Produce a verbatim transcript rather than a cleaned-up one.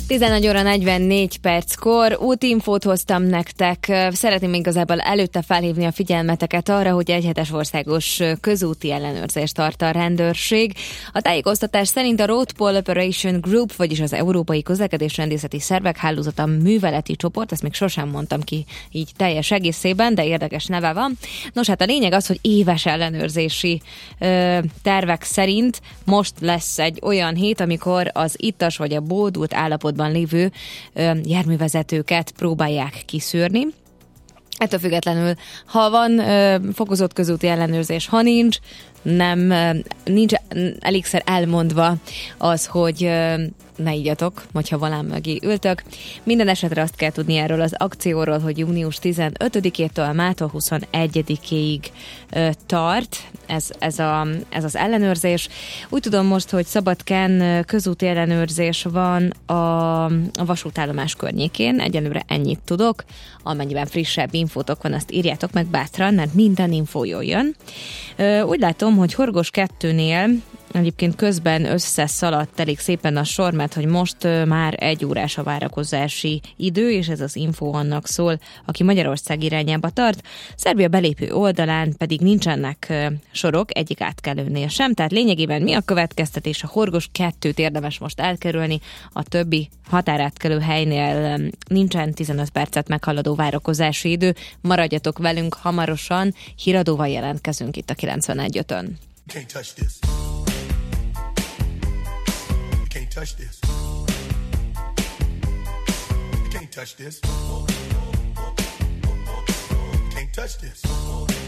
tizenegy óra negyvennégy perckor útinfót hoztam nektek. Szeretném igazából előtte felhívni a figyelmeteket arra, hogy egyhetes országos közúti ellenőrzést tart a rendőrség. A tájékoztatás szerint a Road Pol Operation Group, vagyis az Európai Közlekedésrendészeti Szervek Hálózata műveleti csoport, ezt még sosem mondtam ki így teljes egészében, de érdekes neve van. Nos, hát a lényeg az, hogy éves ellenőrzési ö, tervek szerint most lesz egy olyan hét, amikor az ittas vagy a bódult állapotban lévő ö, járművezetőket próbálják kiszűrni. Ettől függetlenül, ha van ö, fokozott közúti ellenőrzés, ha nincs, nem, nincs elégszer elmondva az, hogy ö, ne igyatok, hogyha volán mögé ültök. Minden esetre azt kell tudni erről az akcióról, hogy június tizenötödikétől mától huszonegyedikéig ö, tart ez, ez, a, ez az ellenőrzés. Úgy tudom most, hogy Szabadkán közúti ellenőrzés van a, a vasútállomás környékén. Egyelőre ennyit tudok. Amennyiben frissebb infótok van, azt írjátok meg bátran, mert minden infó jöjjön. Ö, úgy látom, hogy Horgos kettőnél egyébként közben összeszaladt elég szépen a sor, mert hogy most már egy órás a várakozási idő, és ez az info annak szól, aki Magyarország irányába tart. Szerbia belépő oldalán pedig nincsenek sorok egyik átkelőnél sem, tehát lényegében mi a következtetés? A Horgos kettőt érdemes most elkerülni, a többi határátkelő helynél nincsen tizenöt percet meghaladó várakozási idő. Maradjatok velünk, hamarosan híradóval jelentkezünk itt a kilencvenegy ötön. Can't touch this. You can't touch this. You can't touch this.